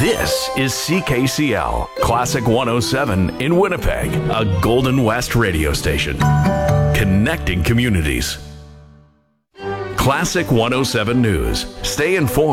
This is CKCL, Classic 107 in Winnipeg, a Golden West radio station. Connecting communities. Classic 107 News. Stay informed.